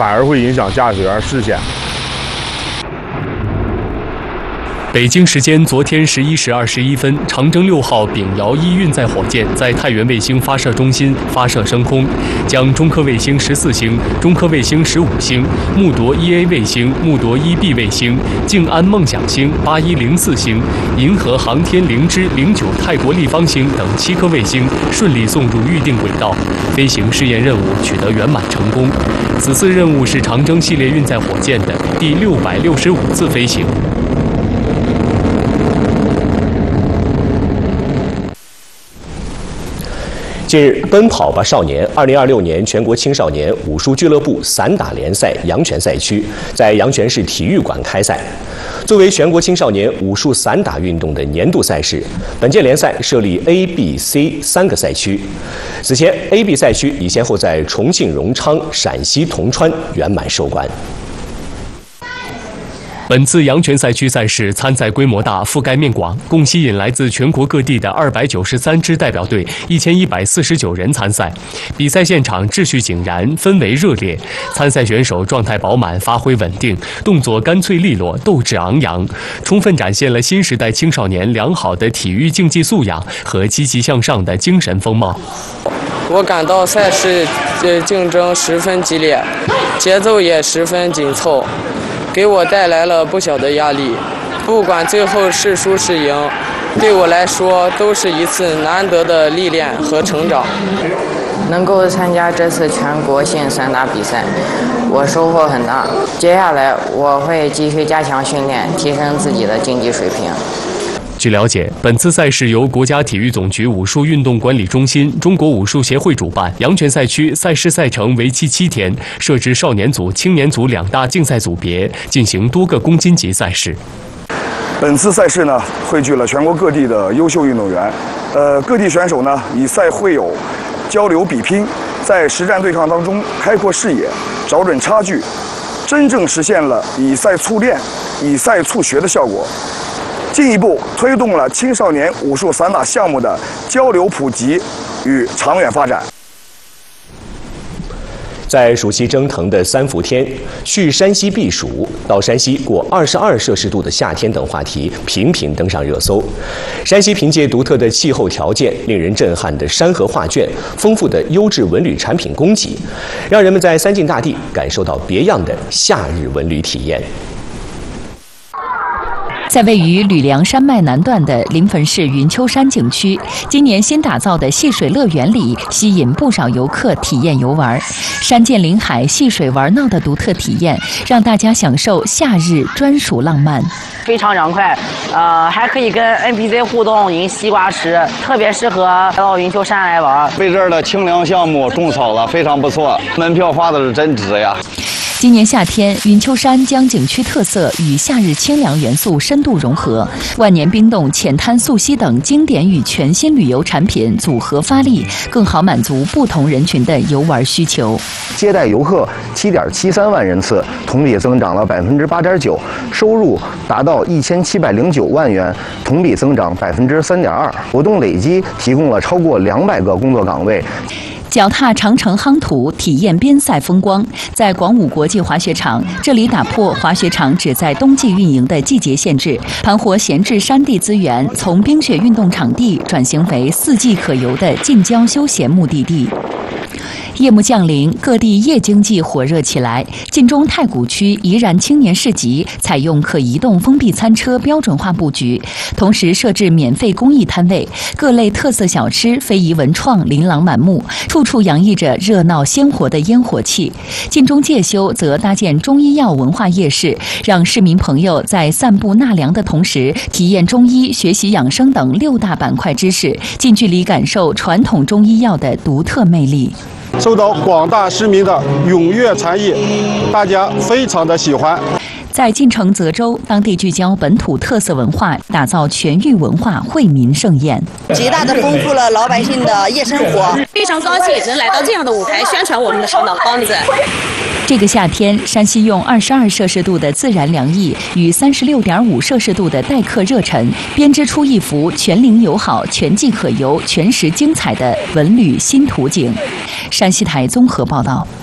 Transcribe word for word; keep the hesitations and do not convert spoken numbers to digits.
反而会影响驾驶员视线。 北京时间昨天十一时二十一分，长征六号丙遥一运载火箭在太原卫星发射中心发射升空，将中科卫星十四星、中科卫星十五星、木铎一 A 卫星、木铎一 B 卫星、静安梦想星、八一零四星、银河航天零之零九泰国立方星等七颗卫星顺利送入预定轨道，飞行试验任务取得圆满成功。此次任务是长征系列运载火箭的第六百六十五次飞行。 近日，奔跑吧少年二零二六年全国青少年武术俱乐部散打联赛阳泉赛区在阳泉市体育馆开赛。作为全国青少年武术散打运动的年度赛事，本届联赛设立 A、B、C 三个赛区。此前 ，A、B 赛区已先后在重庆荣昌、陕西铜川圆满收官。 本次阳泉赛区赛事参赛规模大、覆盖面广，共吸引来自全国各地的二百九十三支代表队、一千一百四十九人参赛。比赛现场秩序井然，氛围热烈，参赛选手状态饱满，发挥稳定，动作干脆利落，斗志昂扬，充分展现了新时代青少年良好的体育竞技素养和积极向上的精神风貌。 我感到赛事呃竞争十分激烈，节奏也十分紧凑，给我带来了不小的压力。不管最后是输是赢，对我来说都是一次难得的历练和成长。 能够参加这次全国性散打比赛，我收获很大。接下来我会继续加强训练，提升自己的竞技水平。 据了解，本次赛事由国家体育总局武术运动管理中心、中国武术协会主办。阳泉赛区赛事赛程为期七天，设置少年组、青年组两大竞赛组别，进行多个公斤级赛事。 本次赛事呢，汇聚了全国各地的优秀运动员，呃，各地选手呢以赛会友、交流比拼，在实战对抗当中开阔视野，找准差距，真正实现了以赛促练、以赛促学的效果。进一步推动了青少年武术散打项目的交流普及与长远发展。 在暑气蒸腾的三伏天，去山西避暑、到山西过二十二摄氏度的夏天等话题频频登上热搜。山西凭借独特的气候条件、令人震撼的山河画卷、丰富的优质文旅产品供给，让人们在三晋大地感受到别样的夏日文旅体验。 在位于吕梁山脉南段的临汾市云丘山景区，今年新打造的戏水乐园里吸引不少游客体验游玩。山涧临海、戏水玩闹的独特体验，让大家享受夏日专属浪漫。 非常凉快，呃，还可以跟 N P C 互动，赢西瓜吃，特别适合来到云丘山来玩。 为这儿的清凉项目种草了，非常不错，门票花的是真值呀。 今年夏天，云丘山将景区特色与夏日清凉元素深度融合，万年冰冻、浅滩溯溪等经典与全新旅游产品组合发力，更好满足不同人群的游玩需求。 接待游客七点七三万人次，同比增长了百分之八点九，收入达到一千七百零九万元，同比增长百分之三点二。活动累计提供了超过两百个工作岗位。 脚踏长城夯土，体验边塞风光。在广武国际滑雪场，这里打破滑雪场只在冬季运营的季节限制，盘活闲置山地资源，从冰雪运动场地转型为四季可游的近郊休闲目的地。夜幕降临，各地夜经济火热起来。晋中太谷区怡然青年市集采用可移动封闭餐车标准化布局，同时设置免费公益摊位，各类特色小吃非遗文创琳琅满目，处处洋溢着热闹鲜活的烟火气。晋中介休则搭建中医药文化夜市，让市民朋友在散步纳凉的同时，体验中医、学习养生等六大板块知识，近距离感受传统中医药的独特魅力。 受到广大市民的踊跃参与，大家非常的喜欢。 在晋城泽州，当地聚焦本土特色文化，打造全域文化惠民盛宴， 极大的丰富了老百姓的夜生活。 非常高兴能来到这样的舞台，宣传我们的小脑帮子。 这个夏天，山西用二十二摄氏度的自然凉意与三十六点五摄氏度的待客热忱，编织出一幅全龄友好、全季可游、全时精彩的文旅新图景。山西台综合报道。